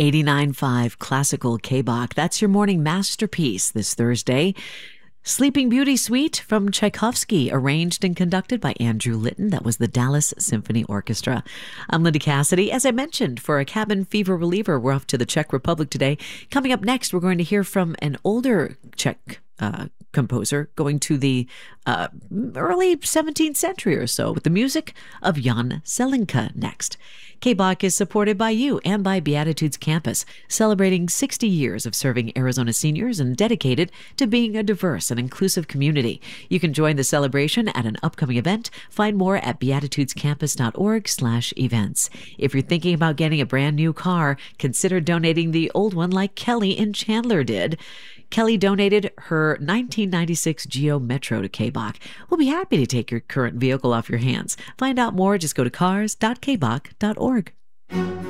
89.5 Classical K-Bach. That's your morning masterpiece this Thursday. Sleeping Beauty Suite from Tchaikovsky, arranged and conducted by Andrew Litton. That was the Dallas Symphony Orchestra. I'm Linda Cassidy. As I mentioned, for a cabin fever reliever, we're off to the Czech Republic today. Coming up next, we're going to hear from an older Czech composer going to the early 17th century or so with the music of Jan Zelenka next. K-Bach is supported by you and by Beatitudes Campus, celebrating 60 years of serving Arizona seniors and dedicated to being a diverse and inclusive community. You can join the celebration at an upcoming event. Find more at beatitudescampus.org/events. If you're thinking about getting a brand new car, consider donating the old one like Kelly in Chandler did. Kelly donated her 1996 Geo Metro to K-Bach. We'll be happy to take your current vehicle off your hands. Find out more, just go to cars.kbach.org.